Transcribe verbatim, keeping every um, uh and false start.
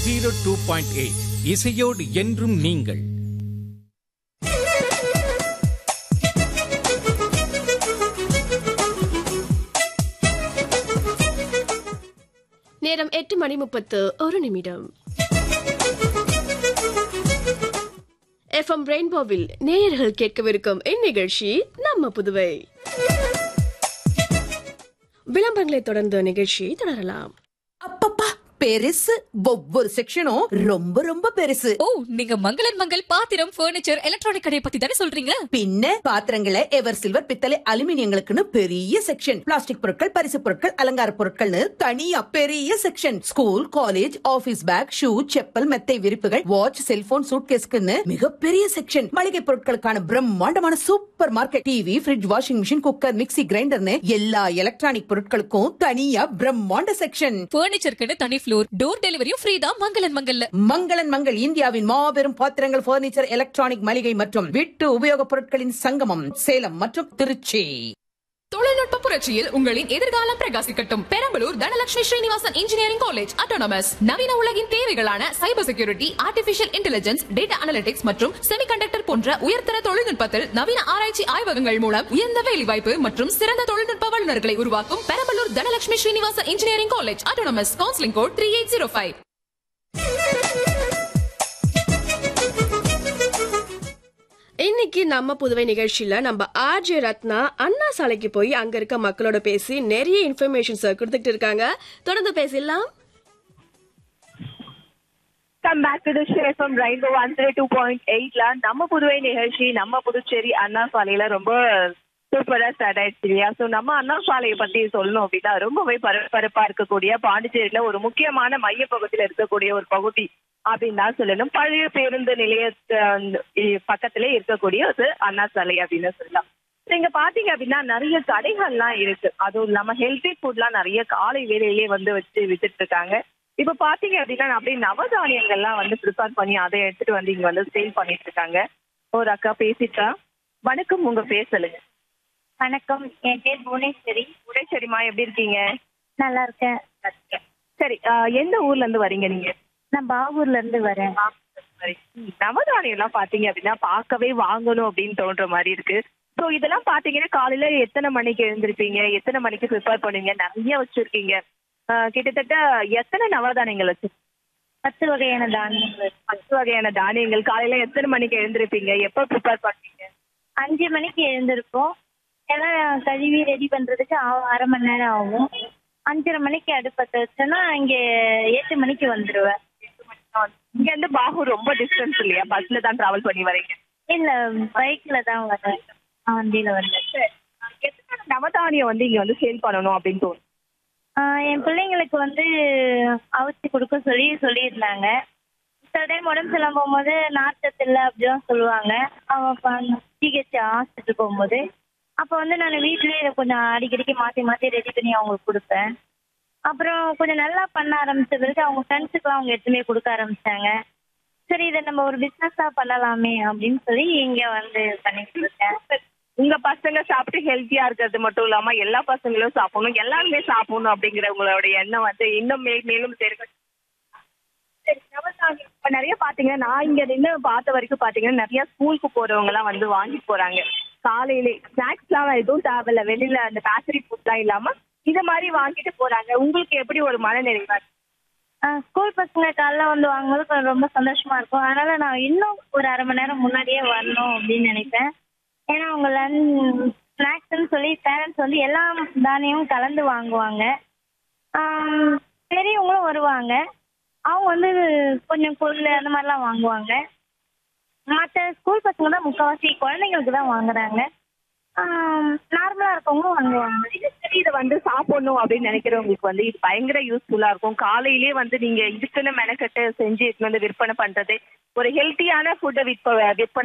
Zero two point eight இசையோடு என்றும் நீங்கள். நேரம் எட்டு மணி முப்பத்து ஒரு நிமிடம். எஃப்எம் ரெயின்போவில் நேயர்கள் கேட்கவிருக்கும் இந்நிகழ்ச்சி நம்ம புதுவை. விளம்பரங்களை தொடர்ந்து நிகழ்ச்சி தொடரலாம். அப்பப்பா பெருசு, ஒவ்வொரு செக்ஷனும் ரொம்ப ரொம்ப பெருசு. ஓ, நீங்க மங்களன் மங்கள் பாத்திரம், பர்னிச்சர், எலக்ட்ரானிக் கடையை பத்தி தானே சொல்றீங்க? பின்ன பாத்திரங்களை எவர் சில்வர், பித்தளை, அலுமினியங்களுக்குன்னு பெரிய செக்ஷன், பிளாஸ்டிக் பொருட்கள், பரிசு பொருட்கள், அலங்கார பொருட்கள்னு தனியா பெரிய section, school, college, office back, shoe, chappal, மெத்தை விரிப்புகள், வாட்ச், செல்போன், சூட்கேஸ்க்குன்னு மிகப்பெரிய செக்ஷன், மளிகை பொருட்களுக்கான பிரம்மாண்டமான super market, TV, fridge, washing machine, cooker, mixie, கிரைண்டர்னு எல்லா எலக்ட்ரானிக் பொருட்களுக்கும் தனியா பிரம்மாண்ட செக்ஷன். பர்னிச்சருக்கு தனி ஃப்ளோர், டோர் டெலிவரியும் ஃப்ரீ தான் மங்களன் மங்கல்ல. மங்களன் மங்கள் இந்தியாவின் மாபெரும் பாத்திரங்கள், பர்னிச்சர், எலக்ட்ரானிக், மளிகை மற்றும் வீட்டு உபயோகப் பொருட்களின் சங்கமம், சேலம் மற்றும் திருச்சி. தொழில்நுட்ப புரட்சியில் உங்களின் எதிர்காலம் பிரகாசிக்கட்டும். Perambalur Dhanalakshmi Srinivasan engineering college autonomous நவீன உலகின் தேவைகளான cyber security, artificial intelligence, data analytics மற்றும் செமிகண்டக்டர் போன்ற உயர்தர தொழில்நுட்பத்தில் நவீன ஆராய்ச்சி ஆய்வகங்கள் மூலம் உயர்ந்த வேலைவாய்ப்பு மற்றும் சிறந்த தொழில்நுட்ப வல்லுநர்களை உருவாக்கும் Perambalur Dhanalakshmi Srinivasan engineering college autonomous. Counselling code three eight zero five. இன்னைக்கு நம்ம புதுவை நிகழ்ச்சியில நம்ம ஆர்ஜே ரத்னா அண்ணா சாலைக்கு போய் அங்க இருக்க மக்களோட பேசி நிறைய இன்ஃபர்மேஷன்ஸ் கொடுத்துட்டு இருக்காங்க. தொடர்ந்து பேசலாம். Come back to the show from rainbow one zero two point எயிட்ல நம்ம புதுவை நிகழ்ச்சி நம்ம புதுச்சேரி அண்ணா சாலையில ரொம்ப சூப்பரா ஸ்டார்ட் ஆயிடுச்சு இல்லையா? ஸோ நம்ம அண்ணா சாலையை பத்தி சொல்லணும் அப்படின்னா ரொம்பவே பரபரப்பா இருக்கக்கூடிய பாண்டிச்சேரியில ஒரு முக்கியமான மைய பகுதியில இருக்கக்கூடிய ஒரு பகுதி அப்படின்னு தான் சொல்லணும். பழைய பேருந்து நிலைய பக்கத்திலே இருக்கக்கூடிய ஒரு அண்ணா சாலை அப்படின்னு சொல்லலாம். நீங்க பாத்தீங்க அப்படின்னா நிறைய கடைகள்லாம் இருக்கு. அதுவும் இல்லாம ஹெல்தி ஃபுட்லாம் நிறைய காலை வேலையிலேயே வந்து வச்சு வித்துட்டு இருக்காங்க. இப்ப பாத்தீங்க அப்படின்னா அப்படியே நவதானியங்கள்லாம் வந்து ப்ரிப்பேர் பண்ணி அதை எடுத்துட்டு வந்து இங்க வந்து சேல் பண்ணிட்டு இருக்காங்க. ஒரு அக்கா பேசிட்டா. வணக்கம், உங்க பேர் சொல்லுங்க. வணக்கம், என் பேர் புவனேஸ்வரி. புவனேஸ்வரிமா, எப்படி இருக்கீங்க? நல்லா இருக்கேன். சரி, எந்த ஊர்ல இருந்து வரீங்க நீங்க? நான் பாகூர்ல இருந்து வரேன். நவதானியம் எல்லாம் பாத்தீங்க அப்படின்னா பார்க்கவே வாங்கணும் அப்படின்னு தோன்ற மாதிரி இருக்கு. சோ இதெல்லாம் பாத்தீங்கன்னா காலையில எத்தனை மணிக்கு எழுந்திருப்பீங்க, எத்தனை மணிக்கு ப்ரிப்பேர் பண்ணுவீங்க? நிறைய வச்சிருக்கீங்க. கிட்டத்தட்ட எத்தனை நவதானியங்கள் வச்சு? பத்து வகையான தானியங்கள். பத்து வகையான தானியங்கள். காலையில எத்தனை மணிக்கு எழுந்திருப்பீங்க, எப்ப ப்ரிப்பேர் பண்ணுவீங்க? அஞ்சு மணிக்கு எழுந்திருப்போம். எல்லாம் கழுவி ரெடி பண்றதுக்கு அரை மணி நேரம் ஆகும். அஞ்சரை மணிக்கு அடுப்பத்தை வச்சோன்னா இங்க எட்டு மணிக்கு வந்துருவேன். இங்க இருந்து பாகூர் ரொம்ப டிஸ்டன்ஸ் இல்லையா? பஸ்ல தான் டிராவல் பண்ணி வரீங்க? இல்ல, பைக்ல தான் வரேன், வண்டியில வரேன். எத்தனை நவதானியம் வந்து இங்க வந்து சேல் பண்ணணும் அப்படின்னு தோணும்? என் பிள்ளைங்களுக்கு வந்து அவிச்சு கொடுக்க சொல்லி சொல்லியிருந்தாங்க. சில டைம் உடம்பு சரியில்லாம போகும்போது நார்ச்சத்து இல்லை அப்படிதான் சொல்லுவாங்க. அவன் ஜிஹெச் ஹாஸ்பிட்டல் போகும்போது அப்போ வந்து நான் வீட்லயே கொஞ்சம் அடிக்கடிக்கு மாற்றி மாற்றி ரெடி பண்ணி அவங்களுக்கு கொடுப்பேன். அப்புறம் கொஞ்சம் நல்லா பண்ண ஆரம்பிச்ச பிறகு அவங்க ஃப்ரெண்ட்ஸுக்குலாம் அவங்க எடுத்துமே கொடுக்க ஆரம்பிச்சாங்க. சரி, இதை நம்ம ஒரு பிஸ்னஸா பண்ணலாமே அப்படின்னு சொல்லி இங்க வந்து பண்ணிட்டு இருக்கேன். உங்க பசங்க சாப்பிட்டு ஹெல்த்தியா இருக்கிறது மட்டும் இல்லாம எல்லா பசங்களும் சாப்பிடணும், எல்லாருமே சாப்பிடணும் அப்படிங்கிற உங்களோட எண்ணம் வந்து இன்னும் மே மேலும் சேர்க்க. இப்ப நிறைய பாத்தீங்கன்னா நான் இங்க நின்று பார்த்த வரைக்கும் பாத்தீங்கன்னா நிறைய ஸ்கூலுக்கு போறவங்க எல்லாம் வந்து வாங்கிட்டு போறாங்க. காலையிலே ஸ்நாக்ஸ் எல்லாம் எதுவும் தேவையில்ல, வெளியில அந்த பேக்கரி ஃபுட் எல்லாம் இல்லாம இது மாதிரி வாங்கிட்டு போறாங்க. உங்களுக்கு எப்படி ஒரு மனநிறைவா? ஸ்கூல் பசங்க காலைல வந்து வாங்கும்போது கொஞ்சம் ரொம்ப சந்தோஷமா இருக்கும். அதனால நான் இன்னும் ஒரு அரை மணி நேரம் முன்னாடியே வரணும் அப்படின்னு நினைப்பேன். ஏன்னா அவங்க லஞ்ச் ஸ்நாக்ஸ்ன்னு சொல்லி பேரண்ட்ஸ் வந்து எல்லா தானியமும் கலந்து வாங்குவாங்க. பெரியவங்களும் வருவாங்க, அவங்க வந்து கொஞ்சம் பொருள் அந்த மாதிரிலாம் வாங்குவாங்க. மற்ற ஸ்கூல் பசங்க தான் முக்கால்வாசி குழந்தைங்களுக்கு தான் வாங்குறாங்க. நார்மலா இருக்கவங்களும் வாங்குவாங்க. சரி, இதை வந்து சாப்பிடணும் அப்படின்னு நினைக்கிறவங்களுக்கு வந்து இது பயங்கர யூஸ்ஃபுல்லா இருக்கும். காலையிலேயே வந்து நீங்க இதுக்குன்னு மெனக்கட்டு செஞ்சு வந்து விற்பனை பண்றது, ஒரு ஹெல்த்தியான ஃபுட்டை விற்ப விற்பனை